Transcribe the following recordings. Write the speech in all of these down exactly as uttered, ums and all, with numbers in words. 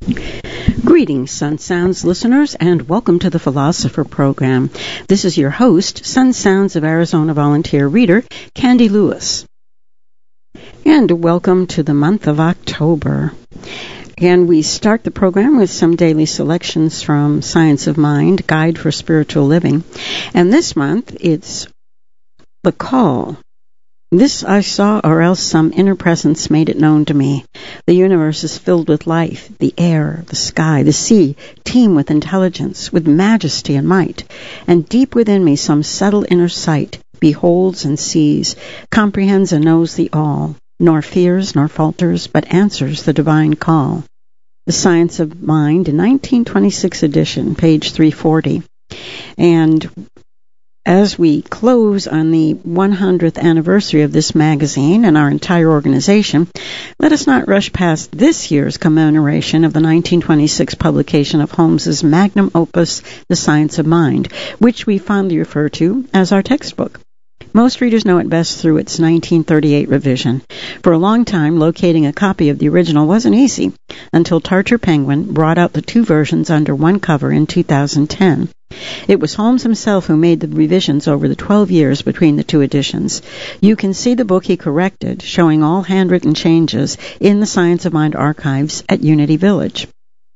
Greetings, Sun Sounds listeners, and welcome to the Philosopher Program. This is your host, Sun Sounds of Arizona volunteer reader, Candy Lewis. And welcome to the month of October. And we start the program with some daily selections from Science of Mind, Guide for Spiritual Living. And this month, it's The Call. This I saw, or else some inner presence made it known to me. The universe is filled with life. The air, the sky, the sea teem with intelligence, with majesty and might. And deep within me some subtle inner sight beholds and sees, comprehends and knows the all, nor fears nor falters, but answers the divine call. The Science of Mind, nineteen twenty-six edition, page three forty. And as we close on the one hundredth anniversary of this magazine and our entire organization, let us not rush past this year's commemoration of the nineteen twenty-six publication of Holmes's magnum opus, The Science of Mind, which we fondly refer to as our textbook. Most readers know it best through its nineteen thirty-eight revision. For a long time, locating a copy of the original wasn't easy, until Tarcher Penguin brought out the two versions under one cover in two thousand ten. It was Holmes himself who made the revisions over the twelve years between the two editions. You can see the book he corrected, showing all handwritten changes, in the Science of Mind archives at Unity Village.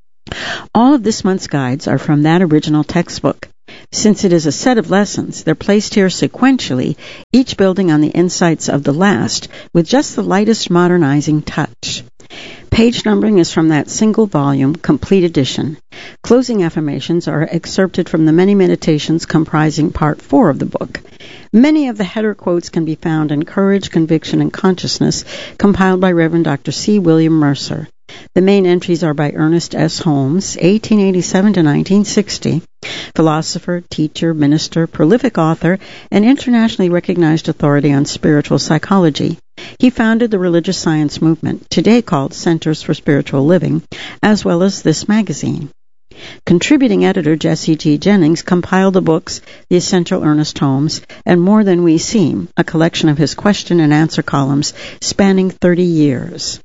All of this month's guides are from that original textbook. Since it is a set of lessons, they're placed here sequentially, each building on the insights of the last, with just the lightest modernizing touch. Page numbering is from that single volume, complete edition. Closing affirmations are excerpted from the many meditations comprising part four of the book. Many of the header quotes can be found in Courage, Conviction, and Consciousness, compiled by Reverend Doctor C. William Mercer. The main entries are by Ernest S. Holmes, eighteen eighty-seven to nineteen sixty, philosopher, teacher, minister, prolific author, and internationally recognized authority on spiritual psychology. He founded the religious science movement, today called Centers for Spiritual Living, as well as this magazine. Contributing editor Jesse G. Jennings compiled the books The Essential Ernest Holmes and More Than We Seem, a collection of his question and answer columns spanning thirty years.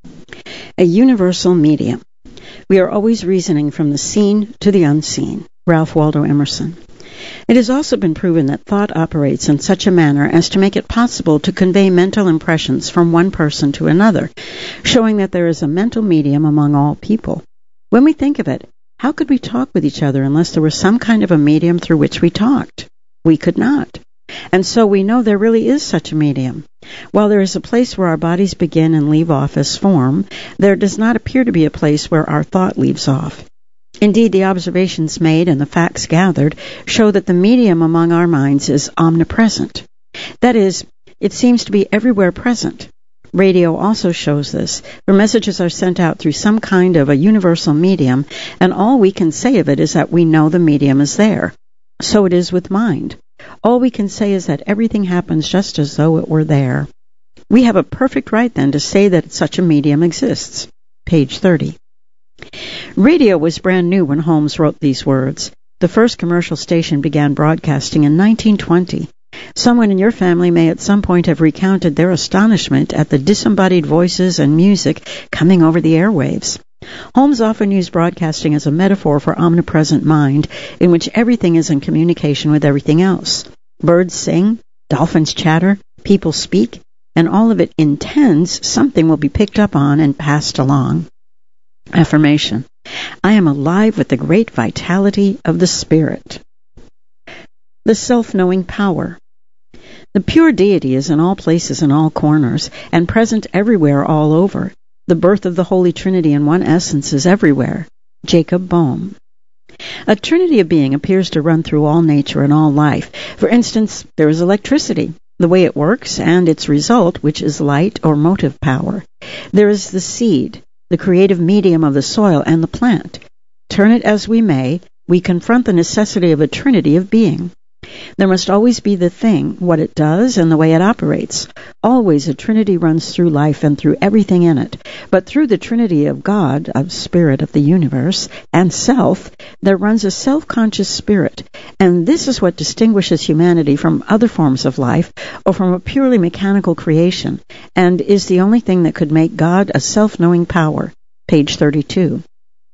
A universal medium. We are always reasoning from the seen to the unseen. Ralph Waldo Emerson. It has also been proven that thought operates in such a manner as to make it possible to convey mental impressions from one person to another, showing that there is a mental medium among all people. When we think of it, how could we talk with each other unless there was some kind of a medium through which we talked? We could not. And so we know there really is such a medium. While there is a place where our bodies begin and leave off as form, there does not appear to be a place where our thought leaves off. Indeed, the observations made and the facts gathered show that the medium among our minds is omnipresent. That is, it seems to be everywhere present. Radio also shows this, where messages are sent out through some kind of a universal medium, and all we can say of it is that we know the medium is there. So it is with mind. All we can say is that everything happens just as though it were there. We have a perfect right, then, to say that such a medium exists. Page thirty. Radio was brand new when Holmes wrote these words. The first commercial station began broadcasting in nineteen twenty. Someone in your family may at some point have recounted their astonishment at the disembodied voices and music coming over the airwaves. Holmes often used broadcasting as a metaphor for omnipresent mind, in which everything is in communication with everything else. Birds sing, dolphins chatter, people speak, and all of it intends something will be picked up on and passed along. Affirmation. I am alive with the great vitality of the Spirit. The self-knowing power. The pure deity is in all places and all corners, and present everywhere all over. The birth of the Holy Trinity in one essence is everywhere. Jacob Boehm. A trinity of being appears to run through all nature and all life. For instance, there is electricity, the way it works, and its result, which is light or motive power. There is the seed, the creative medium of the soil and the plant. Turn it as we may, we confront the necessity of a trinity of being. There must always be the thing, what it does, and the way it operates. Always a trinity runs through life and through everything in it. But through the trinity of God, of spirit of the universe, and self, there runs a self-conscious spirit. And this is what distinguishes humanity from other forms of life, or from a purely mechanical creation, and is the only thing that could make God a self-knowing power. Page thirty-two.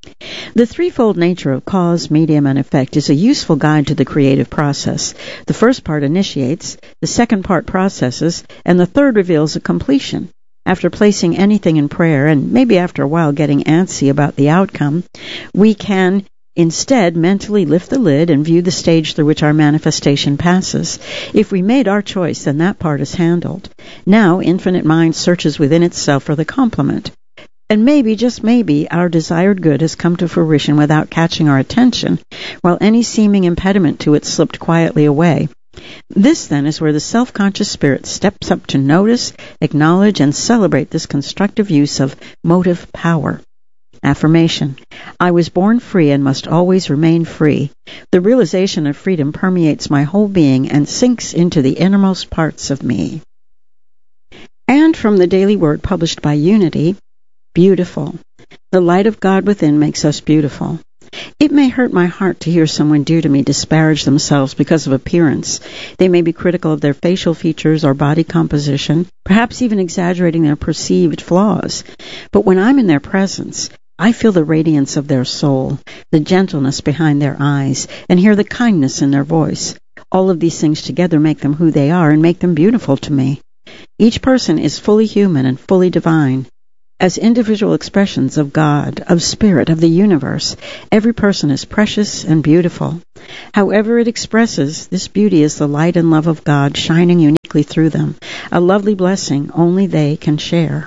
The threefold nature of cause, medium, and effect is a useful guide to the creative process. The first part initiates, the second part processes, and the third reveals a completion. After placing anything in prayer, and maybe after a while getting antsy about the outcome, we can instead mentally lift the lid and view the stage through which our manifestation passes. If we made our choice, then that part is handled. Now, infinite mind searches within itself for the complement. And maybe, just maybe, our desired good has come to fruition without catching our attention, while any seeming impediment to it slipped quietly away. This, then, is where the self-conscious spirit steps up to notice, acknowledge, and celebrate this constructive use of motive power. Affirmation. I was born free and must always remain free. The realization of freedom permeates my whole being and sinks into the innermost parts of me. And from the Daily Word published by Unity, beautiful. The light of God within makes us beautiful. It may hurt my heart to hear someone dear to me disparage themselves because of appearance. They may be critical of their facial features or body composition, perhaps even exaggerating their perceived flaws. But when I'm in their presence, I feel the radiance of their soul, the gentleness behind their eyes, and hear the kindness in their voice. All of these things together make them who they are and make them beautiful to me. Each person is fully human and fully divine. As individual expressions of God, of Spirit, of the universe, every person is precious and beautiful. However it expresses, this beauty is the light and love of God shining uniquely through them, a lovely blessing only they can share.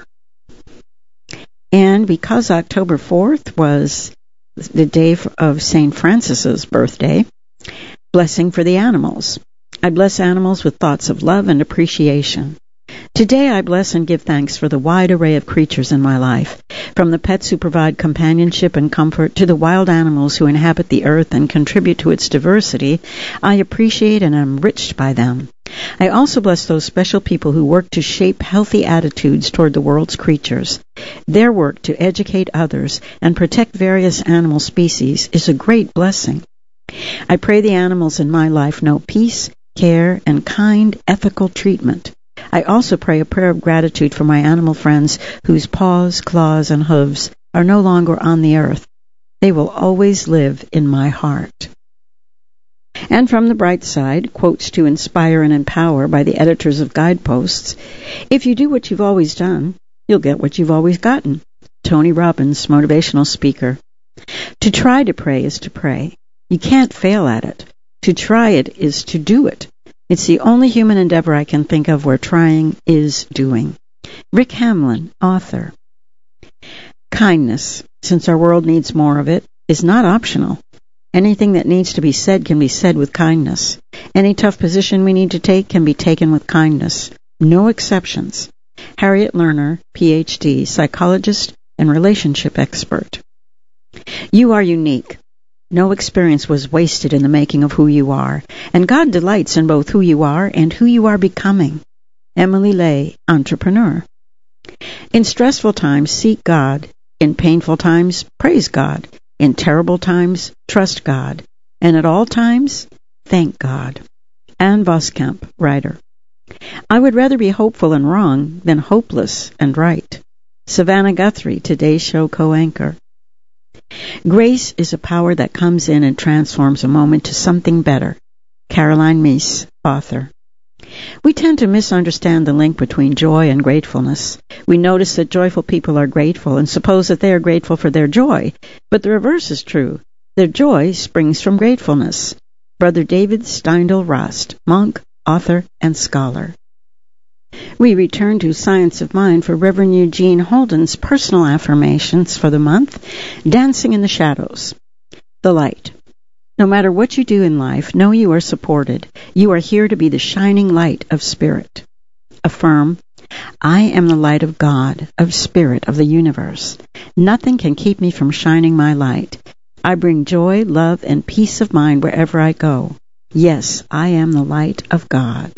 And because October fourth was the day of Saint Francis's birthday, blessing for the animals. I bless animals with thoughts of love and appreciation. Today I bless and give thanks for the wide array of creatures in my life, from the pets who provide companionship and comfort to the wild animals who inhabit the earth and contribute to its diversity. I appreciate and am enriched by them. I also bless those special people who work to shape healthy attitudes toward the world's creatures. Their work to educate others and protect various animal species is a great blessing. I pray the animals in my life know peace, care, and kind, ethical treatment. I also pray a prayer of gratitude for my animal friends whose paws, claws, and hooves are no longer on the earth. They will always live in my heart. And from the bright side, quotes to inspire and empower by the editors of Guideposts. If you do what you've always done, you'll get what you've always gotten. Tony Robbins, motivational speaker. To try to pray is to pray. You can't fail at it. To try it is to do it. It's the only human endeavor I can think of where trying is doing. Rick Hamlin, author. Kindness, since our world needs more of it, is not optional. Anything that needs to be said can be said with kindness. Any tough position we need to take can be taken with kindness. No exceptions. Harriet Lerner, P H D, psychologist and relationship expert. You are unique. No experience was wasted in the making of who you are, and God delights in both who you are and who you are becoming. Emily Lay, entrepreneur. In stressful times, seek God. In painful times, praise God. In terrible times, trust God. And at all times, thank God. Ann Voskamp, writer. I would rather be hopeful and wrong than hopeless and right. Savannah Guthrie, Today Show co-anchor. Grace is a power that comes in and transforms a moment to something better. Caroline Meese, author. We tend to misunderstand the link between joy and gratefulness. We notice that joyful people are grateful and suppose that they are grateful for their joy. But the reverse is true. Their joy springs from gratefulness. Brother David Steindl Rast, monk, author, and scholar. We return to Science of Mind for Reverend Eugene Holden's personal affirmations for the month, Dancing in the Shadows. The light. No matter what you do in life, know you are supported. You are here to be the shining light of Spirit. Affirm, I am the light of God, of Spirit, of the universe. Nothing can keep me from shining my light. I bring joy, love, and peace of mind wherever I go. Yes, I am the light of God.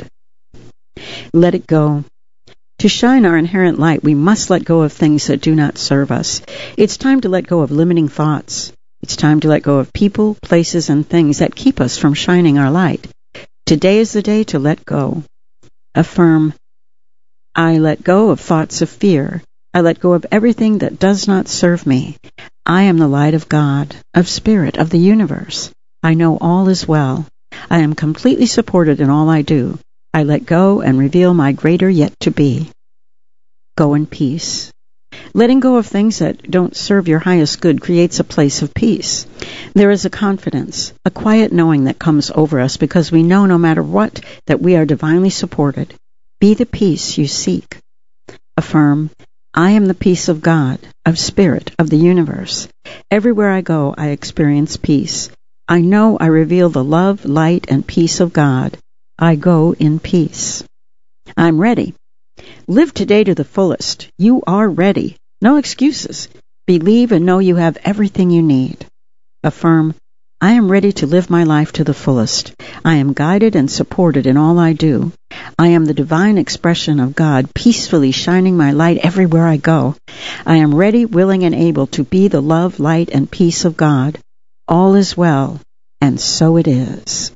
Let it go. To shine our inherent light, we must let go of things that do not serve us. It's time to let go of limiting thoughts. It's time to let go of people, places, and things that keep us from shining our light. Today is the day to let go. Affirm, I let go of thoughts of fear. I let go of everything that does not serve me. I am the light of God, of Spirit, of the universe. I know all is well. I am completely supported in all I do. I let go and reveal my greater yet to be. Go in peace. Letting go of things that don't serve your highest good creates a place of peace. There is a confidence, a quiet knowing that comes over us because we know no matter what that we are divinely supported. Be the peace you seek. Affirm, I am the peace of God, of Spirit, of the universe. Everywhere I go, I experience peace. I know I reveal the love, light, and peace of God. I go in peace. I'm ready. Live today to the fullest. You are ready. No excuses. Believe and know you have everything you need. Affirm, I am ready to live my life to the fullest. I am guided and supported in all I do. I am the divine expression of God, peacefully shining my light everywhere I go. I am ready, willing, and able to be the love, light, and peace of God. All is well, and so it is.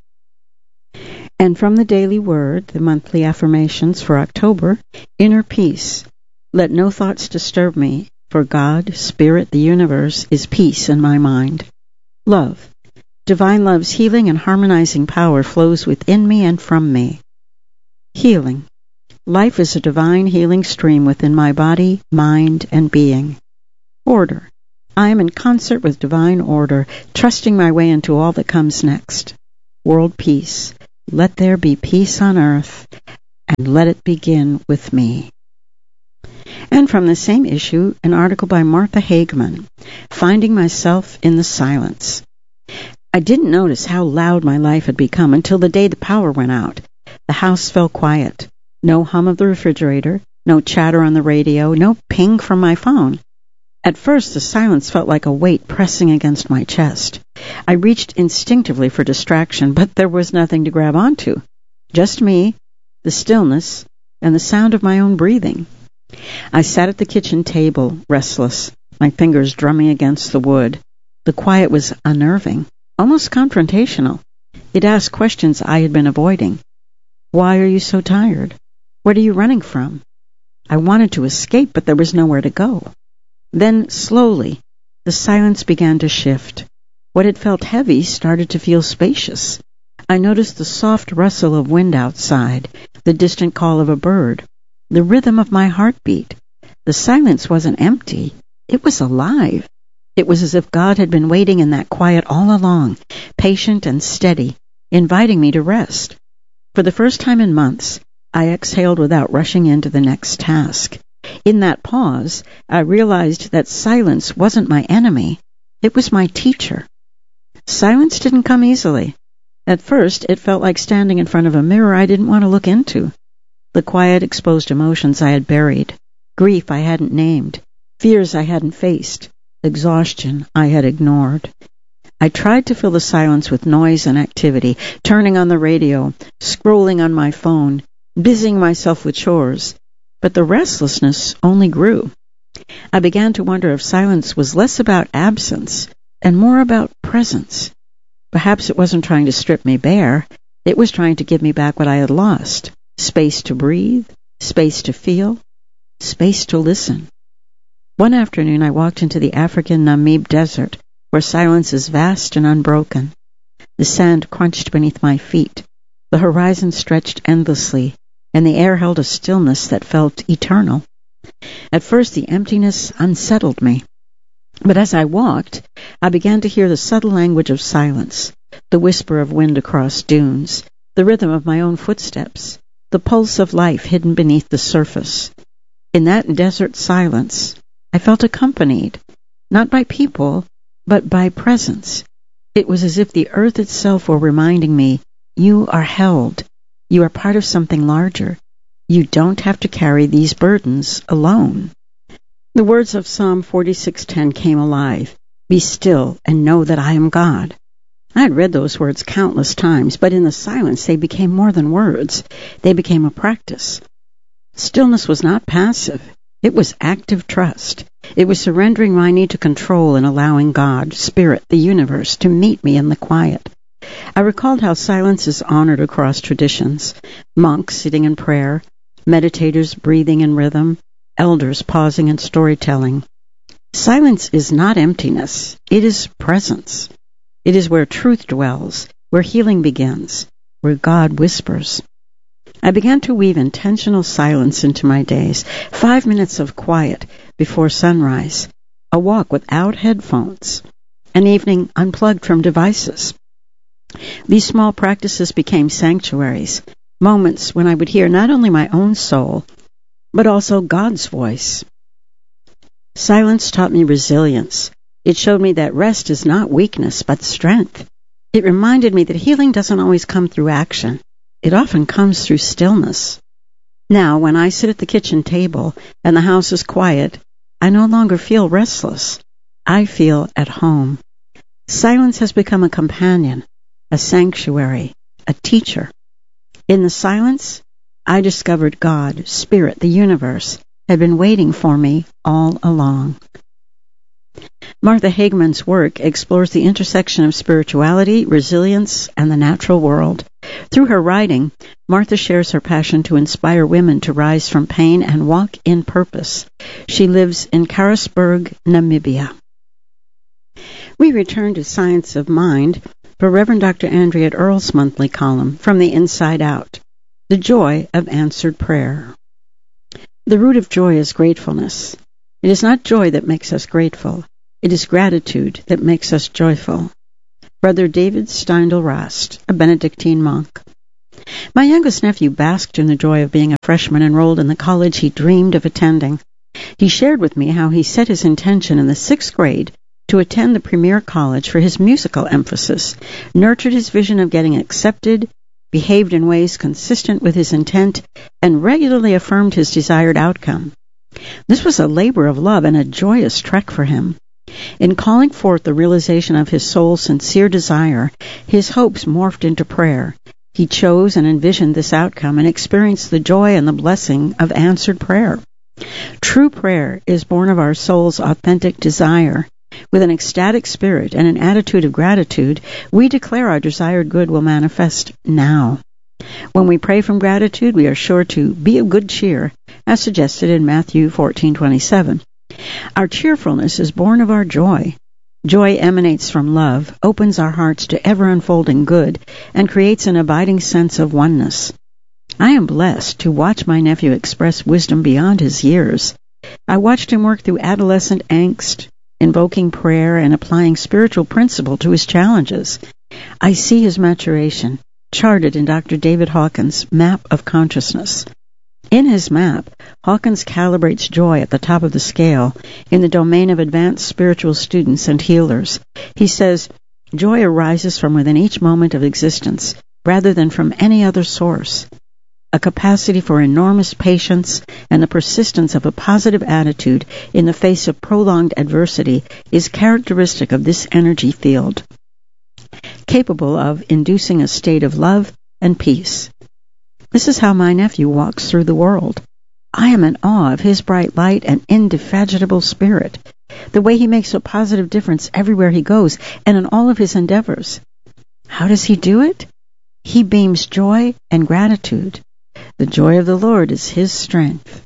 And from the Daily Word, the monthly affirmations for October, inner peace. Let no thoughts disturb me, for God, Spirit, the universe, is peace in my mind. Love. Divine love's healing and harmonizing power flows within me and from me. Healing. Life is a divine healing stream within my body, mind, and being. Order. I am in concert with divine order, trusting my way into all that comes next. World peace. Let there be peace on earth, and let it begin with me. And from the same issue, an article by Martha Hageman, Finding Myself in the Silence. I didn't notice how loud my life had become until the day the power went out. The house fell quiet. No hum of the refrigerator, no chatter on the radio, no ping from my phone. At first, the silence felt like a weight pressing against my chest. I reached instinctively for distraction, but there was nothing to grab onto. Just me, the stillness, and the sound of my own breathing. I sat at the kitchen table, restless, my fingers drumming against the wood. The quiet was unnerving, almost confrontational. It asked questions I had been avoiding. Why are you so tired? What are you running from? I wanted to escape, but there was nowhere to go. Then, slowly, the silence began to shift. What had felt heavy started to feel spacious. I noticed the soft rustle of wind outside, the distant call of a bird, the rhythm of my heartbeat. The silence wasn't empty. It was alive. It was as if God had been waiting in that quiet all along, patient and steady, inviting me to rest. For the first time in months, I exhaled without rushing into the next task. In that pause, I realized that silence wasn't my enemy. It was my teacher. Silence didn't come easily. At first, it felt like standing in front of a mirror I didn't want to look into. The quiet, exposed emotions I had buried, grief I hadn't named, fears I hadn't faced, exhaustion I had ignored. I tried to fill the silence with noise and activity, turning on the radio, scrolling on my phone, busying myself with chores. But the restlessness only grew. I began to wonder if silence was less about absence and more about presence. Perhaps it wasn't trying to strip me bare. It was trying to give me back what I had lost. Space to breathe, space to feel, space to listen. One afternoon I walked into the African Namib Desert, where silence is vast and unbroken. The sand crunched beneath my feet. The horizon stretched endlessly, and the air held a stillness that felt eternal. At first the emptiness unsettled me. But as I walked, I began to hear the subtle language of silence, the whisper of wind across dunes, the rhythm of my own footsteps, the pulse of life hidden beneath the surface. In that desert silence, I felt accompanied, not by people, but by presence. It was as if the earth itself were reminding me, you are held. You are part of something larger. You don't have to carry these burdens alone. The words of Psalm forty-six ten came alive. Be still and know that I am God. I had read those words countless times, but in the silence they became more than words. They became a practice. Stillness was not passive. It was active trust. It was surrendering my need to control and allowing God, Spirit, the universe, to meet me in the quiet. I recalled how silence is honored across traditions. Monks sitting in prayer, meditators breathing in rhythm, elders pausing in storytelling. Silence is not emptiness. It is presence. It is where truth dwells, where healing begins, where God whispers. I began to weave intentional silence into my days, five minutes of quiet before sunrise, a walk without headphones, an evening unplugged from devices. These small practices became sanctuaries, moments when I would hear not only my own soul, but also God's voice. Silence taught me resilience. It showed me that rest is not weakness, but strength. It reminded me that healing doesn't always come through action. It often comes through stillness. Now, when I sit at the kitchen table and the house is quiet, I no longer feel restless. I feel at home. Silence has become a companion, a sanctuary, a teacher. In the silence, I discovered God, Spirit, the universe, had been waiting for me all along. Martha Hageman's work explores the intersection of spirituality, resilience, and the natural world. Through her writing, Martha shares her passion to inspire women to rise from pain and walk in purpose. She lives in Karasburg, Namibia. We return to Science of Mind for Reverend Doctor Andrea Earle's monthly column, From the Inside Out, The Joy of Answered Prayer. The root of joy is gratefulness. It is not joy that makes us grateful. It is gratitude that makes us joyful. Brother David Steindl-Rast, a Benedictine monk. My youngest nephew basked in the joy of being a freshman enrolled in the college he dreamed of attending. He shared with me how he set his intention in the sixth grade to attend the premier college for his musical emphasis, nurtured his vision of getting accepted, behaved in ways consistent with his intent, and regularly affirmed his desired outcome. This was a labor of love and a joyous trek for him. In calling forth the realization of his soul's sincere desire, his hopes morphed into prayer. He chose and envisioned this outcome and experienced the joy and the blessing of answered prayer. True prayer is born of our soul's authentic desire. With an ecstatic spirit and an attitude of gratitude, we declare our desired good will manifest now. When we pray from gratitude, we are sure to be of good cheer, as suggested in Matthew fourteen twenty-seven. Our cheerfulness is born of our joy. Joy emanates from love, opens our hearts to ever-unfolding good, and creates an abiding sense of oneness. I am blessed to watch my nephew express wisdom beyond his years. I watched him work through adolescent angst, invoking prayer and applying spiritual principle to his challenges. I see his maturation, charted in Doctor David Hawkins' Map of Consciousness. In his map, Hawkins calibrates joy at the top of the scale in the domain of advanced spiritual students and healers. He says, joy arises from within each moment of existence, rather than from any other source. A capacity for enormous patience and the persistence of a positive attitude in the face of prolonged adversity is characteristic of this energy field, capable of inducing a state of love and peace. This is how my nephew walks through the world. I am in awe of his bright light and indefatigable spirit, the way he makes a positive difference everywhere he goes and in all of his endeavors. How does he do it? He beams joy and gratitude. The joy of the Lord is his strength.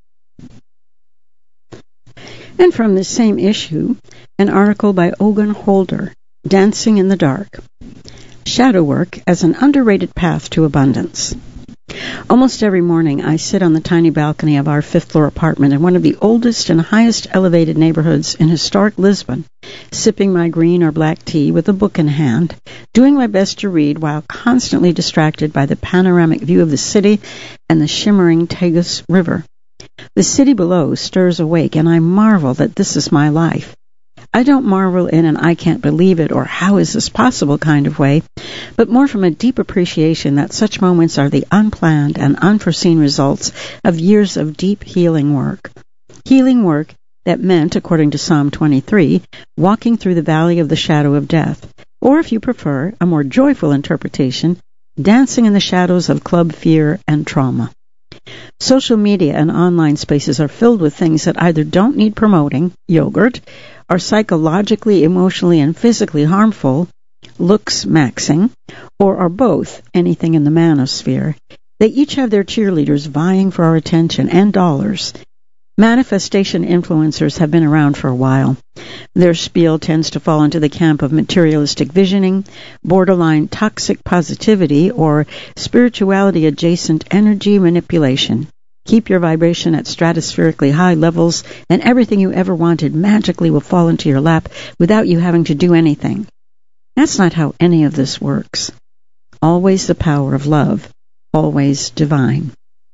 And from this same issue, an article by Ogun Holder, Dancing in the Dark. Shadow work as an underrated path to abundance. Almost every morning, I sit on the tiny balcony of our fifth-floor apartment in one of the oldest and highest elevated neighborhoods in historic Lisbon, sipping my green or black tea with a book in hand, doing my best to read while constantly distracted by the panoramic view of the city and the shimmering Tagus River. The city below stirs awake, and I marvel that this is my life. I don't marvel in an I can't believe it or how is this possible kind of way, but more from a deep appreciation that such moments are the unplanned and unforeseen results of years of deep healing work. Healing work that meant, according to Psalm twenty-three, walking through the valley of the shadow of death, or if you prefer, a more joyful interpretation, dancing in the shadows of club fear and trauma. Social media and online spaces are filled with things that either don't need promoting, yogurt, are psychologically, emotionally, and physically harmful, looks maxing, or are both, anything in the manosphere. They each have their cheerleaders vying for our attention and dollars. Manifestation influencers have been around for a while. Their spiel tends to fall into the camp of materialistic visioning, borderline toxic positivity, or spirituality-adjacent energy manipulation. Keep your vibration at stratospherically high levels, and everything you ever wanted magically will fall into your lap without you having to do anything. That's not how any of this works. Always the power of love. Always divine.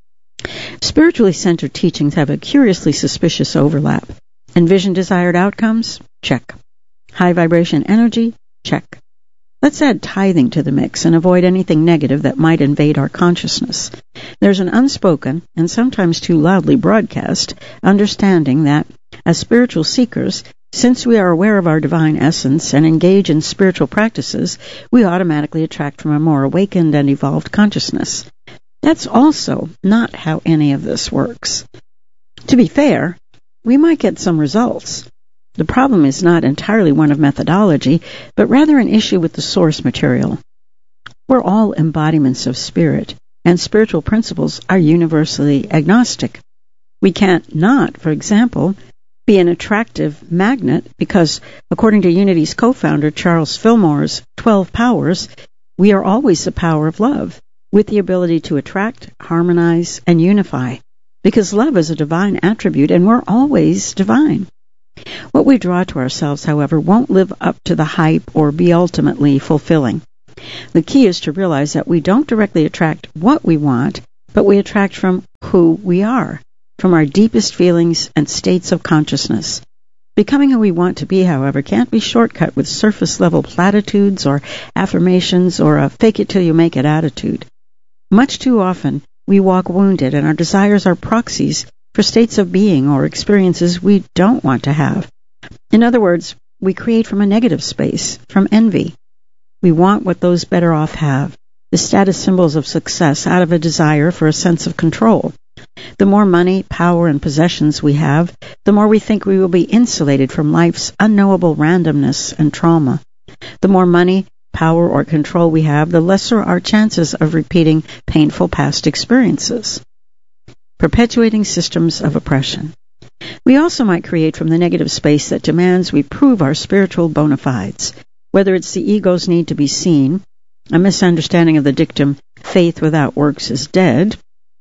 Spiritually centered teachings have a curiously suspicious overlap. Envision desired outcomes? Check. High vibration energy? Check. Let's add tithing to the mix and avoid anything negative that might invade our consciousness. There's an unspoken, and sometimes too loudly broadcast, understanding that, as spiritual seekers, since we are aware of our divine essence and engage in spiritual practices, we automatically attract from a more awakened and evolved consciousness. That's also not how any of this works. To be fair, we might get some results. The problem is not entirely one of methodology, but rather an issue with the source material. We're all embodiments of spirit, and spiritual principles are universally agnostic. We can't not, for example, be an attractive magnet because, according to Unity's co-founder Charles Fillmore's twelve powers, we are always the power of love, with the ability to attract, harmonize, and unify, because love is a divine attribute and we're always divine. What we draw to ourselves, however, won't live up to the hype or be ultimately fulfilling. The key is to realize that we don't directly attract what we want, but we attract from who we are, from our deepest feelings and states of consciousness. Becoming who we want to be, however, can't be shortcut with surface-level platitudes or affirmations or a fake-it-till-you-make-it attitude. Much too often, we walk wounded, and our desires are proxies for states of being or experiences we don't want to have. In other words, we create from a negative space, from envy. We want what those better off have, the status symbols of success, out of a desire for a sense of control. The more money, power, and possessions we have, the more we think we will be insulated from life's unknowable randomness and trauma. The more money, power, or control we have, the lesser our chances of repeating painful past experiences. Perpetuating systems of oppression. We also might create from the negative space that demands we prove our spiritual bona fides, whether it's the ego's need to be seen, a misunderstanding of the dictum, faith without works is dead,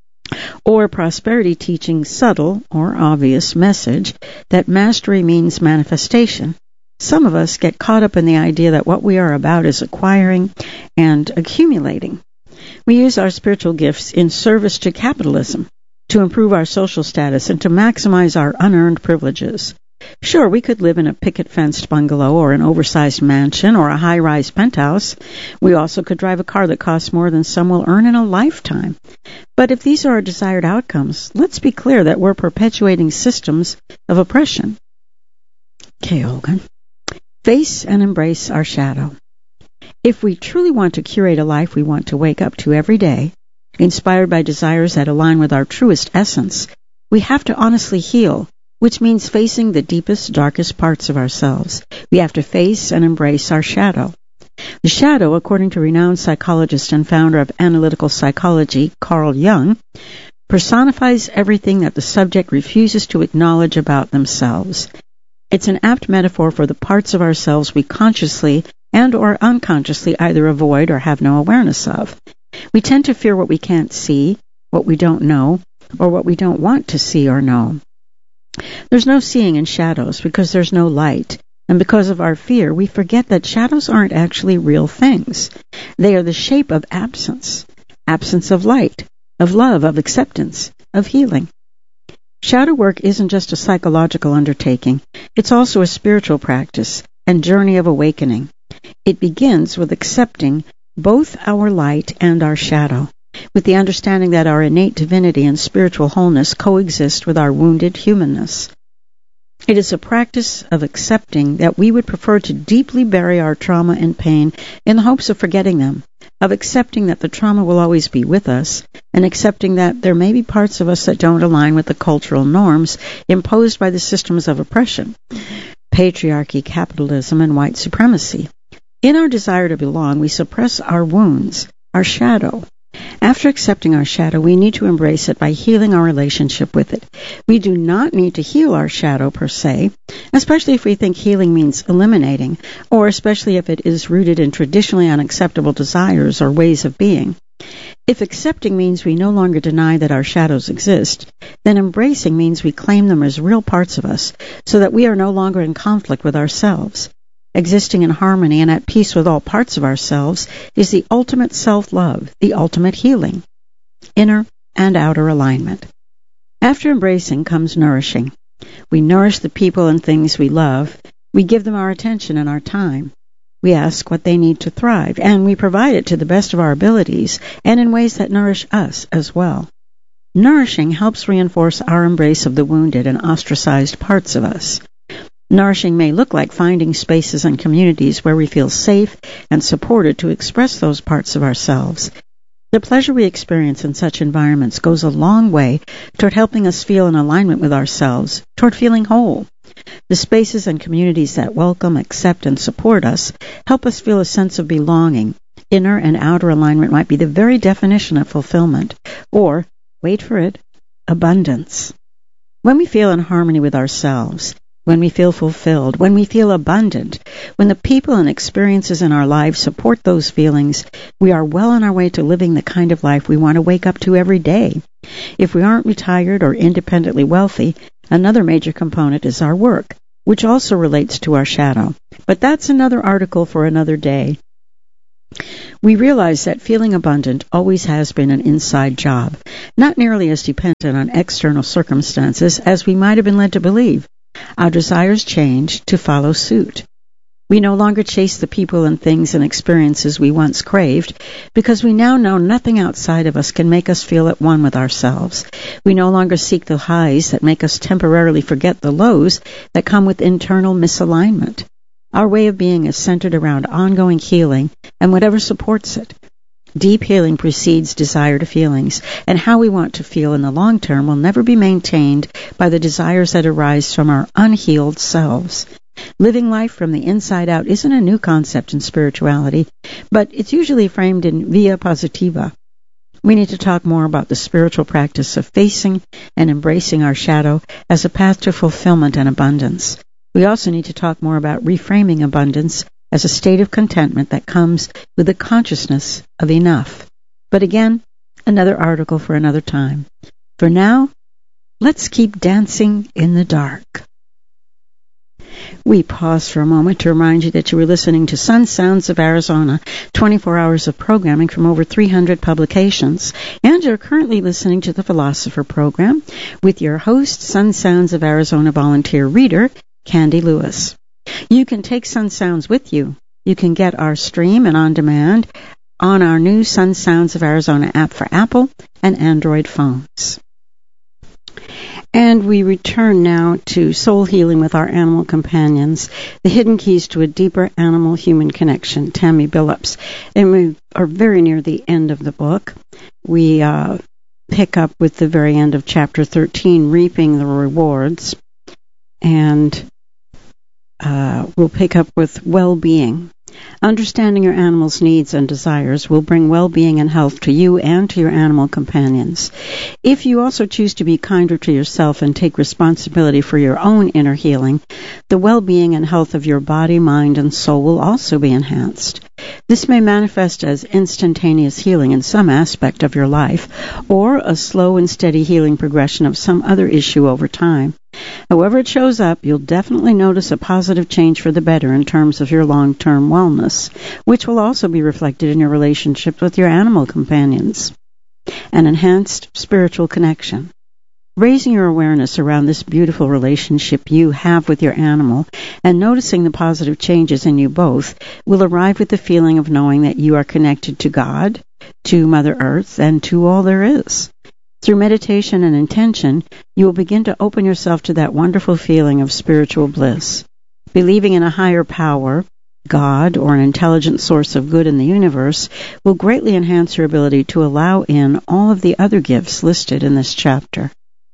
or prosperity teaching subtle or obvious message that mastery means manifestation. Some of us get caught up in the idea that what we are about is acquiring and accumulating. We use our spiritual gifts in service to capitalism, to improve our social status, and to maximize our unearned privileges. Sure, we could live in a picket-fenced bungalow or an oversized mansion or a high-rise penthouse. We also could drive a car that costs more than some will earn in a lifetime. But if these are our desired outcomes, let's be clear that we're perpetuating systems of oppression. Okay, Olga. Face and embrace our shadow. If we truly want to curate a life we want to wake up to every day, inspired by desires that align with our truest essence, we have to honestly heal, which means facing the deepest, darkest parts of ourselves. We have to face and embrace our shadow. The shadow, according to renowned psychologist and founder of analytical psychology, Carl Jung, personifies everything that the subject refuses to acknowledge about themselves. It's an apt metaphor for the parts of ourselves we consciously and or unconsciously either avoid or have no awareness of. We tend to fear what we can't see, what we don't know, or what we don't want to see or know. There's no seeing in shadows because there's no light, and because of our fear, we forget that shadows aren't actually real things. They are the shape of absence, absence of light, of love, of acceptance, of healing. Shadow work isn't just a psychological undertaking. It's also a spiritual practice and journey of awakening. It begins with accepting both our light and our shadow, with the understanding that our innate divinity and spiritual wholeness coexist with our wounded humanness. It is a practice of accepting that we would prefer to deeply bury our trauma and pain in the hopes of forgetting them, of accepting that the trauma will always be with us, and accepting that there may be parts of us that don't align with the cultural norms imposed by the systems of oppression, patriarchy, capitalism, and white supremacy. In our desire to belong, we suppress our wounds, our shadow, After accepting our shadow, we need to embrace it by healing our relationship with it. We do not need to heal our shadow per se, especially if we think healing means eliminating, or especially if it is rooted in traditionally unacceptable desires or ways of being. If accepting means we no longer deny that our shadows exist, then embracing means we claim them as real parts of us, so that we are no longer in conflict with ourselves. Existing in harmony and at peace with all parts of ourselves is the ultimate self-love, the ultimate healing, inner and outer alignment. After embracing comes nourishing. We nourish the people and things we love. We give them our attention and our time. We ask what they need to thrive, and we provide it to the best of our abilities and in ways that nourish us as well. Nourishing helps reinforce our embrace of the wounded and ostracized parts of us. Nourishing may look like finding spaces and communities where we feel safe and supported to express those parts of ourselves. The pleasure we experience in such environments goes a long way toward helping us feel in alignment with ourselves, toward feeling whole. The spaces and communities that welcome, accept, and support us help us feel a sense of belonging. Inner and outer alignment might be the very definition of fulfillment, or, wait for it, abundance. When we feel in harmony with ourselves, when we feel fulfilled, when we feel abundant, when the people and experiences in our lives support those feelings, we are well on our way to living the kind of life we want to wake up to every day. If we aren't retired or independently wealthy, another major component is our work, which also relates to our shadow. But that's another article for another day. We realize that feeling abundant always has been an inside job, not nearly as dependent on external circumstances as we might have been led to believe. Our desires change to follow suit. We no longer chase the people and things and experiences we once craved because we now know nothing outside of us can make us feel at one with ourselves. We no longer seek the highs that make us temporarily forget the lows that come with internal misalignment. Our way of being is centered around ongoing healing and whatever supports it. Deep healing precedes desired feelings, and how we want to feel in the long term will never be maintained by the desires that arise from our unhealed selves. Living life from the inside out isn't a new concept in spirituality, but it's usually framed in via positiva. We need to talk more about the spiritual practice of facing and embracing our shadow as a path to fulfillment and abundance. We also need to talk more about reframing abundance as a state of contentment that comes with the consciousness of enough. But again, another article for another time. For now, let's keep dancing in the dark. We pause for a moment to remind you that you were listening to Sun Sounds of Arizona, twenty-four hours of programming from over three hundred publications, and you're currently listening to the Philosopher Program with your host, Sun Sounds of Arizona volunteer reader, Candy Lewis. You can take Sun Sounds with you. You can get our stream and on demand on our new Sun Sounds of Arizona app for Apple and Android phones. And we return now to soul healing with our animal companions, the hidden keys to a deeper animal-human connection, Tammy Billups. And we are very near the end of the book. We uh, pick up with the very end of chapter thirteen, Reaping the Rewards. And Uh, we'll pick up with well-being. Understanding your animal's needs and desires will bring well-being and health to you and to your animal companions. If you also choose to be kinder to yourself and take responsibility for your own inner healing, the well-being and health of your body, mind, and soul will also be enhanced. This may manifest as instantaneous healing in some aspect of your life, or a slow and steady healing progression of some other issue over time. However it shows up, you'll definitely notice a positive change for the better in terms of your long-term wellness, which will also be reflected in your relationship with your animal companions. An enhanced spiritual connection. Raising your awareness around this beautiful relationship you have with your animal and noticing the positive changes in you both will arrive with the feeling of knowing that you are connected to God, to Mother Earth, and to all there is. Through meditation and intention, you will begin to open yourself to that wonderful feeling of spiritual bliss. Believing in a higher power, God, or an intelligent source of good in the universe, will greatly enhance your ability to allow in all of the other gifts listed in this chapter.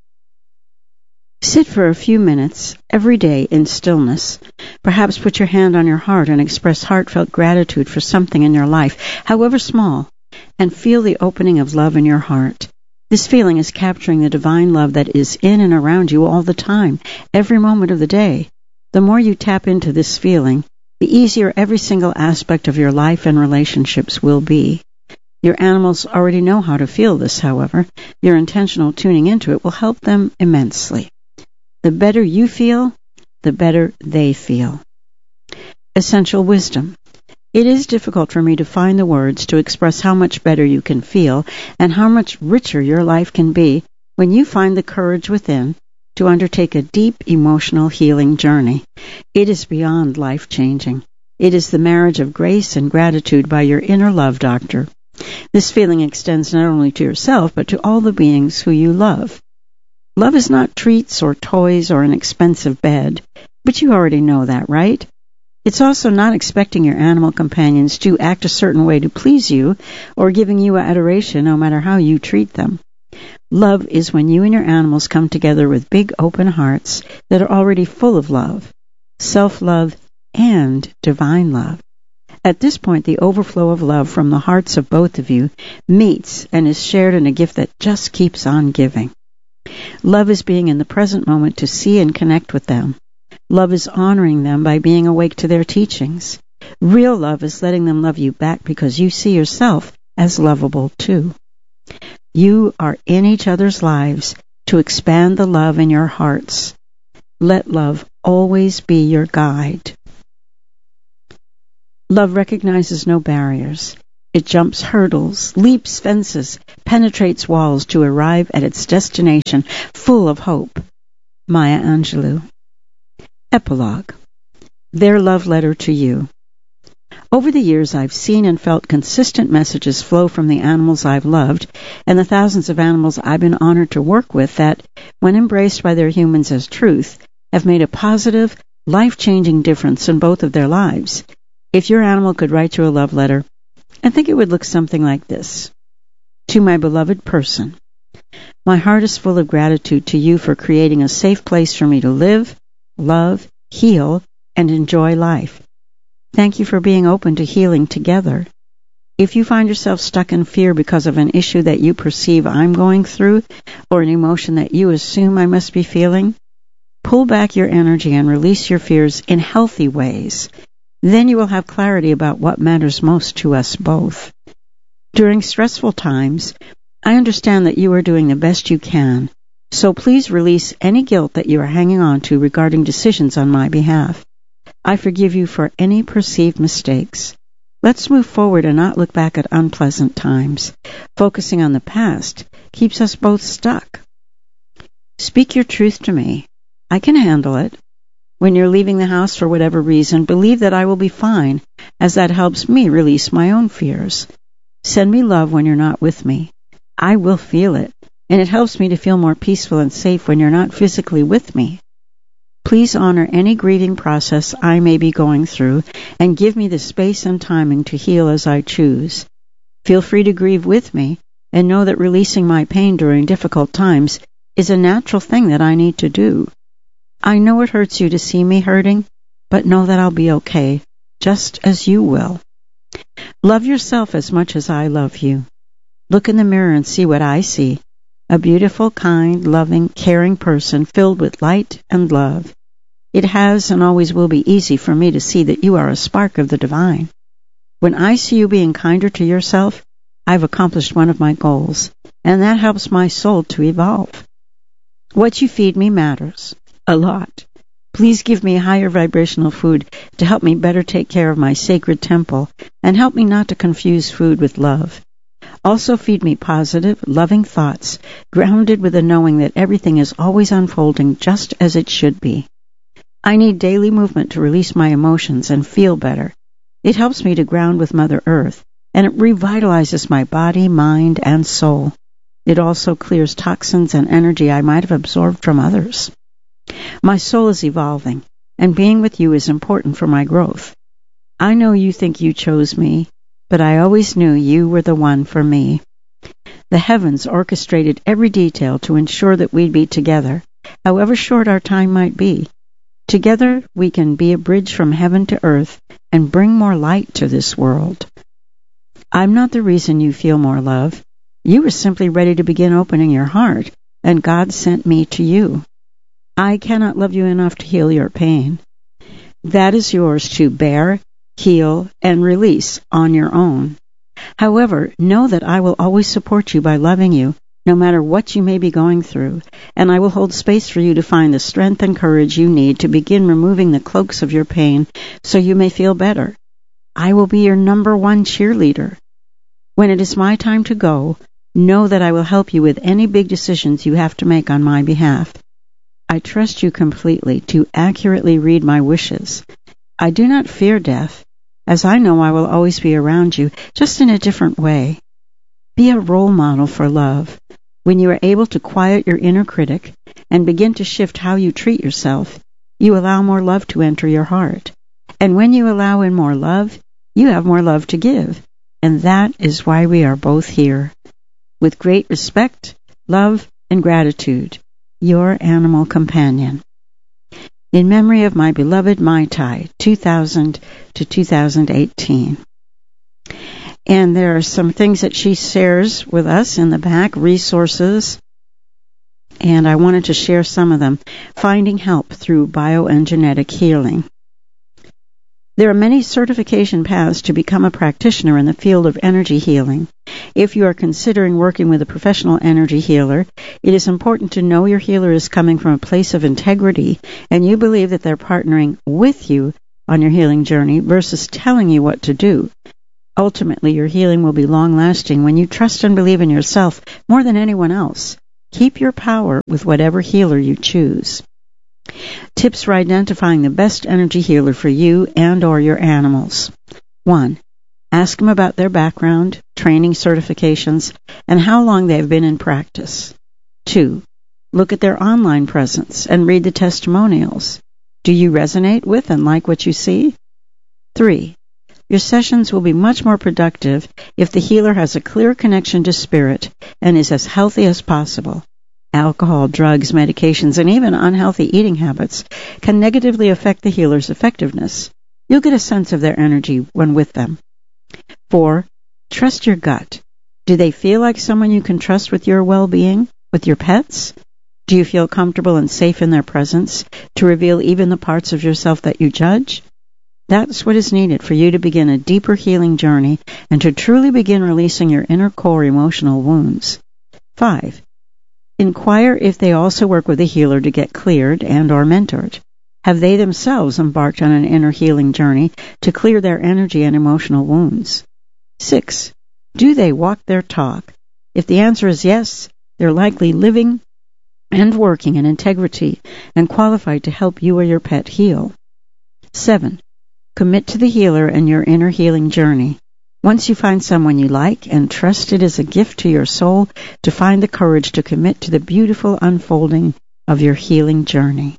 Sit for a few minutes every day in stillness. Perhaps put your hand on your heart and express heartfelt gratitude for something in your life, however small. and feel the opening of love in your heart. This feeling is capturing the divine love that is in and around you all the time, every moment of the day. The more you tap into this feeling, the easier every single aspect of your life and relationships will be. Your animals already know how to feel this, however. Your intentional tuning into it will help them immensely. The better you feel, the better they feel. Essential wisdom. It is difficult for me to find the words to express how much better you can feel and how much richer your life can be when you find the courage within to undertake a deep emotional healing journey. It is beyond life-changing. It is the marriage of grace and gratitude by your inner love doctor. This feeling extends not only to yourself, but to all the beings who you love. Love is not treats or toys or an expensive bed, but you already know that, right? It's also not expecting your animal companions to act a certain way to please you or giving you adoration no matter how you treat them. Love is when you and your animals come together with big open hearts that are already full of love, self-love, and divine love. At this point, the overflow of love from the hearts of both of you meets and is shared in a gift that just keeps on giving. Love is being in the present moment to see and connect with them. Love is honoring them by being awake to their teachings. Real love is letting them love you back because you see yourself as lovable too. You are in each other's lives to expand the love in your hearts. Let love always be your guide. Love recognizes no barriers. It jumps hurdles, leaps fences, penetrates walls to arrive at its destination full of hope. Maya Angelou. Epilogue. Their love letter to you. Over the years, I've seen and felt consistent messages flow from the animals I've loved and the thousands of animals I've been honored to work with that, when embraced by their humans as truth, have made a positive, life-changing difference in both of their lives. If your animal could write you a love letter, I think it would look something like this. To my beloved person, my heart is full of gratitude to you for creating a safe place for me to live, love, heal, and enjoy life. Thank you for being open to healing together. If you find yourself stuck in fear because of an issue that you perceive I'm going through or an emotion that you assume I must be feeling, pull back your energy and release your fears in healthy ways. Then you will have clarity about what matters most to us both. During stressful times, I understand that you are doing the best you can, so please release any guilt that you are hanging on to regarding decisions on my behalf. I forgive you for any perceived mistakes. Let's move forward and not look back at unpleasant times. Focusing on the past keeps us both stuck. Speak your truth to me. I can handle it. When you're leaving the house for whatever reason, believe that I will be fine, as that helps me release my own fears. Send me love when you're not with me. I will feel it, and it helps me to feel more peaceful and safe when you're not physically with me. Please honor any grieving process I may be going through and give me the space and timing to heal as I choose. Feel free to grieve with me and know that releasing my pain during difficult times is a natural thing that I need to do. I know it hurts you to see me hurting, but know that I'll be okay, just as you will. Love yourself as much as I love you. Look in the mirror and see what I see. A beautiful, kind, loving, caring person filled with light and love. It has and always will be easy for me to see that you are a spark of the divine. When I see you being kinder to yourself, I've accomplished one of my goals, and that helps my soul to evolve. What you feed me matters. A lot. Please give me higher vibrational food to help me better take care of my sacred temple and help me not to confuse food with love. Also feed me positive, loving thoughts, grounded with the knowing that everything is always unfolding just as it should be. I need daily movement to release my emotions and feel better. It helps me to ground with Mother Earth, and it revitalizes my body, mind, and soul. It also clears toxins and energy I might have absorbed from others. My soul is evolving, and being with you is important for my growth. I know you think you chose me, but I always knew you were the one for me. The heavens orchestrated every detail to ensure that we'd be together, however short our time might be. Together we can be a bridge from heaven to earth and bring more light to this world. I'm not the reason you feel more love. You were simply ready to begin opening your heart, and God sent me to you. I cannot love you enough to heal your pain. That is yours to bear, heal, and release on your own. However, know that I will always support you by loving you, no matter what you may be going through, and I will hold space for you to find the strength and courage you need to begin removing the cloaks of your pain so you may feel better. I will be your number one cheerleader. When it is my time to go, know that I will help you with any big decisions you have to make on my behalf. I trust you completely to accurately read my wishes. I do not fear death, as I know I will always be around you, just in a different way. Be a role model for love. When you are able to quiet your inner critic and begin to shift how you treat yourself, you allow more love to enter your heart. And when you allow in more love, you have more love to give. And that is why we are both here. With great respect, love, and gratitude, your animal companion. In memory of my beloved Mai Tai, two thousand to two thousand eighteen. And there are some things that she shares with us in the back, resources, and I wanted to share some of them. Finding help through bioenergetic healing. There are many certification paths to become a practitioner in the field of energy healing. If you are considering working with a professional energy healer, it is important to know your healer is coming from a place of integrity and you believe that they're partnering with you on your healing journey versus telling you what to do. Ultimately, your healing will be long-lasting when you trust and believe in yourself more than anyone else. Keep your power with whatever healer you choose. Tips for identifying the best energy healer for you and or your animals. One. Ask them about their background, training certifications, and how long they have been in practice. Two. Look at their online presence and read the testimonials. Do you resonate with and like what you see? Three. Your sessions will be much more productive if the healer has a clear connection to spirit and is as healthy as possible. Alcohol, drugs, medications, and even unhealthy eating habits can negatively affect the healer's effectiveness. You'll get a sense of their energy when with them. Four, trust your gut. Do they feel like someone you can trust with your well-being, with your pets? Do you feel comfortable and safe in their presence to reveal even the parts of yourself that you judge? That's what is needed for you to begin a deeper healing journey and to truly begin releasing your inner core emotional wounds. Five, inquire if they also work with a healer to get cleared and or mentored. Have they themselves embarked on an inner healing journey to clear their energy and emotional wounds? Six, do they walk their talk? If the answer is yes, they're likely living and working in integrity and qualified to help you or your pet heal. Seven, commit to the healer and your inner healing journey. Once you find someone you like and trust, it is a gift to your soul to find the courage to commit to the beautiful unfolding of your healing journey.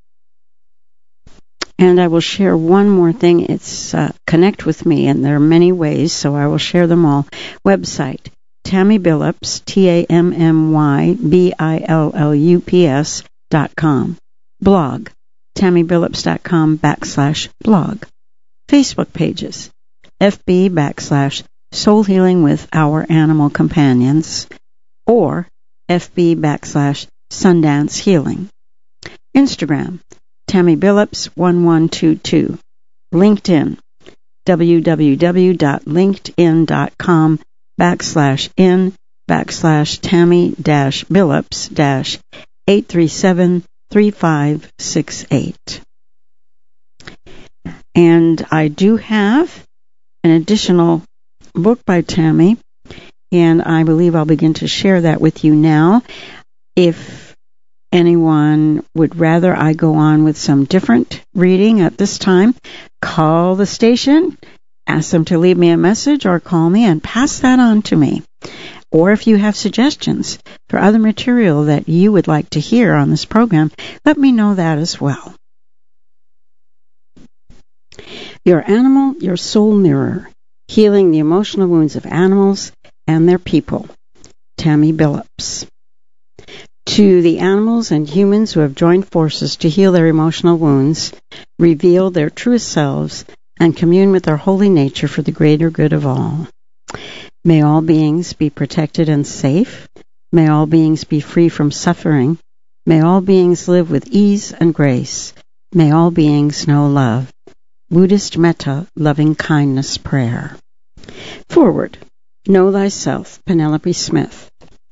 And I will share one more thing. It's uh, connect with me, and there are many ways, so I will share them all. Website, Tammy Billups, T A M M Y B I L L U P S dot com. Blog, tammybillups.com backslash blog. Facebook pages, F B backslash Soul Healing with Our Animal Companions, or F B backslash Sundance Healing. Instagram, Tammy Billups one one two two. LinkedIn, www.linkedin.com backslash in backslash Tammy dash Billups dash eight three seven three five six eight. And I do have an additional book by Tammy, and I believe I'll begin to share that with you now. If anyone would rather I go on with some different reading at this time, call the station, ask them to leave me a message, or call me and pass that on to me. Or if you have suggestions for other material that you would like to hear on this program, let me know that as well. Your Animal, Your Soul Mirror, Healing the Emotional Wounds of Animals and Their People. Tammy Billups. To the animals and humans who have joined forces to heal their emotional wounds, reveal their truest selves, and commune with their holy nature for the greater good of all. May all beings be protected and safe. May all beings be free from suffering. May all beings live with ease and grace. May all beings know love. Buddhist Metta, loving kindness prayer. Forward. Know thyself, Penelope Smith.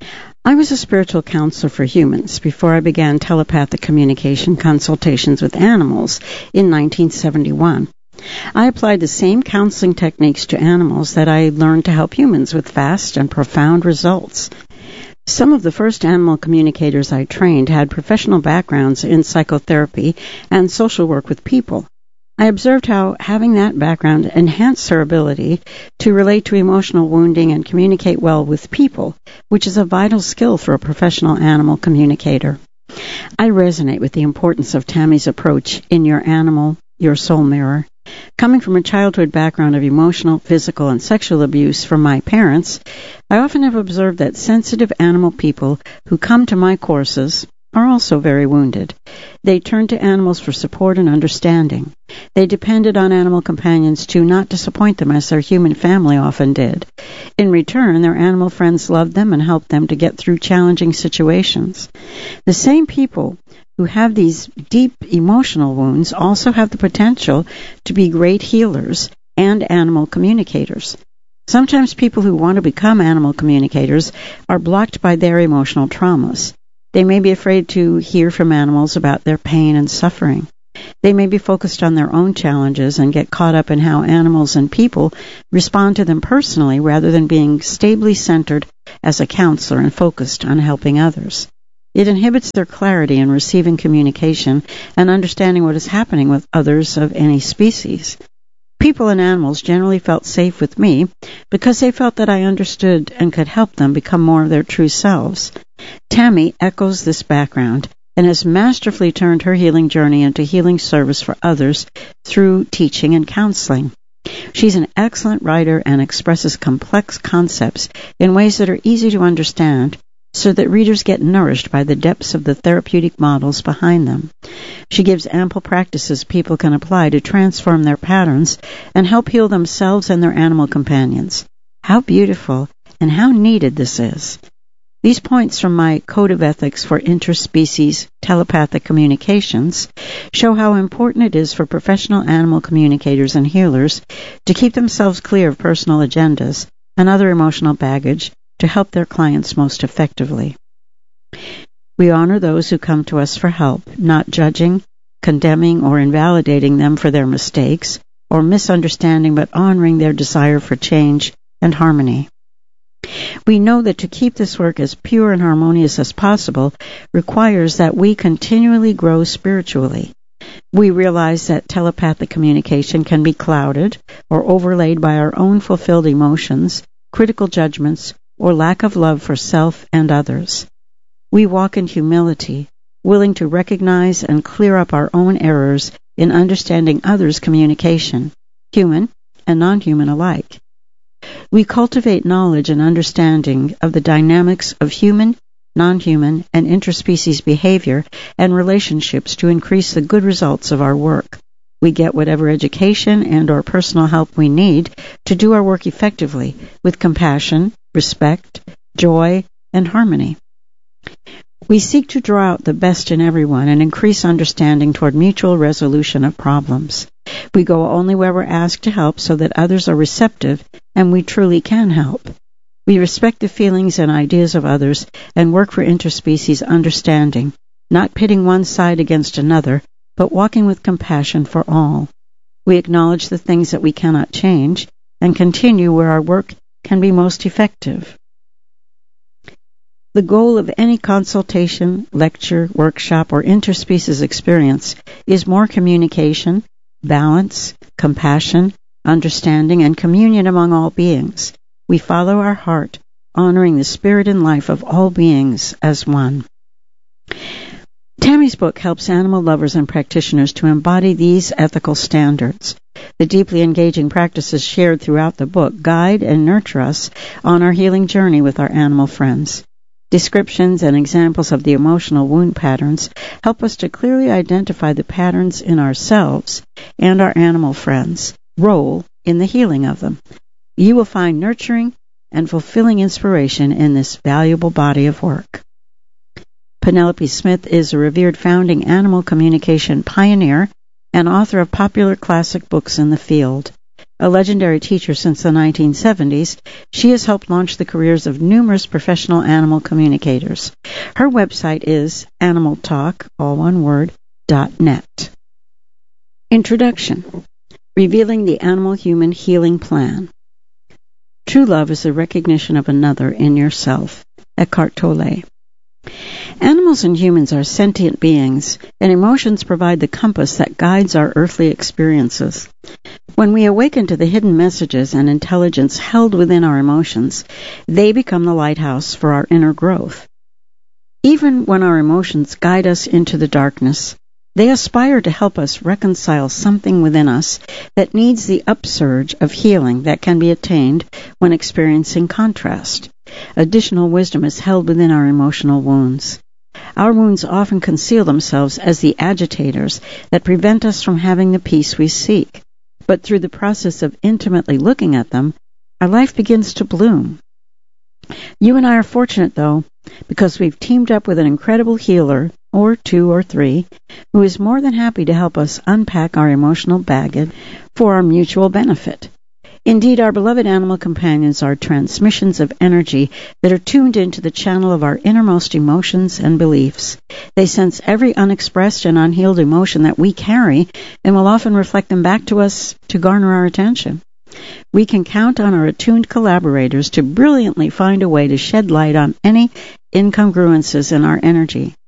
I was a spiritual counselor for humans before I began telepathic communication consultations with animals in nineteen seventy-one. I applied the same counseling techniques to animals that I learned to help humans with fast and profound results. Some of the first animal communicators I trained had professional backgrounds in psychotherapy and social work with people. I observed how having that background enhanced their ability to relate to emotional wounding and communicate well with people, which is a vital skill for a professional animal communicator. I resonate with the importance of Tammy's approach in Your Animal, Your Soul Mirror. Coming from a childhood background of emotional, physical, and sexual abuse from my parents, I often have observed that sensitive animal people who come to my courses are also very wounded. They turn to animals for support and understanding. They depended on animal companions to not disappoint them as their human family often did. In return, their animal friends loved them and helped them to get through challenging situations. The same people who have these deep emotional wounds also have the potential to be great healers and animal communicators. Sometimes people who want to become animal communicators are blocked by their emotional traumas. They may be afraid to hear from animals about their pain and suffering. They may be focused on their own challenges and get caught up in how animals and people respond to them personally rather than being stably centered as a counselor and focused on helping others. It inhibits their clarity in receiving communication and understanding what is happening with others of any species. People and animals generally felt safe with me because they felt that I understood and could help them become more of their true selves. Tammy echoes this background and has masterfully turned her healing journey into healing service for others through teaching and counseling. She's an excellent writer and expresses complex concepts in ways that are easy to understand, so that readers get nourished by the depths of the therapeutic models behind them. She gives ample practices people can apply to transform their patterns and help heal themselves and their animal companions. How beautiful and how needed this is. These points from my Code of Ethics for Interspecies Telepathic Communications show how important it is for professional animal communicators and healers to keep themselves clear of personal agendas and other emotional baggage to help their clients most effectively. We honor those who come to us for help, not judging, condemning, or invalidating them for their mistakes or misunderstanding, but honoring their desire for change and harmony. We know that to keep this work as pure and harmonious as possible requires that we continually grow spiritually. We realize that telepathic communication can be clouded or overlaid by our own fulfilled emotions, critical judgments, or lack of love for self and others. We walk in humility, willing to recognize and clear up our own errors in understanding others' communication, human and non-human alike. We cultivate knowledge and understanding of the dynamics of human, non-human, and interspecies behavior and relationships to increase the good results of our work. We get whatever education and or personal help we need to do our work effectively with compassion, respect, joy, and harmony. We seek to draw out the best in everyone and increase understanding toward mutual resolution of problems. We go only where we're asked to help so that others are receptive and we truly can help. We respect the feelings and ideas of others and work for interspecies understanding, not pitting one side against another, but walking with compassion for all. We acknowledge the things that we cannot change and continue where our work can be most effective. The goal of any consultation, lecture, workshop, or interspecies experience is more communication, balance, compassion, understanding, and communion among all beings. We follow our heart, honoring the spirit and life of all beings as one. Tammy's book helps animal lovers and practitioners to embody these ethical standards. The deeply engaging practices shared throughout the book guide and nurture us on our healing journey with our animal friends. Descriptions and examples of the emotional wound patterns help us to clearly identify the patterns in ourselves and our animal friends' role in the healing of them. You will find nurturing, and fulfilling inspiration in this valuable body of work. Penelope Smith is a revered founding animal communication pioneer and author of popular classic books in the field. A legendary teacher since the nineteen seventies, she has helped launch the careers of numerous professional animal communicators. Her website is animal talk, all one word, dot net. Introduction. Revealing the Animal-Human Healing Plan. True love is the recognition of another in yourself. Eckhart Tolle. Animals and humans are sentient beings, and emotions provide the compass that guides our earthly experiences. When we awaken to the hidden messages and intelligence held within our emotions, they become the lighthouse for our inner growth. Even when our emotions guide us into the darkness, they aspire to help us reconcile something within us that needs the upsurge of healing that can be attained when experiencing contrast. Additional wisdom is held within our emotional wounds. Our wounds often conceal themselves as the agitators that prevent us from having the peace we seek. But through the process of intimately looking at them, our life begins to bloom. You and I are fortunate, though, because we've teamed up with an incredible healer, or two or three, who is more than happy to help us unpack our emotional baggage for our mutual benefit. Indeed, our beloved animal companions are transmissions of energy that are tuned into the channel of our innermost emotions and beliefs. They sense every unexpressed and unhealed emotion that we carry and will often reflect them back to us to garner our attention. We can count on our attuned collaborators to brilliantly find a way to shed light on any incongruences in our energy.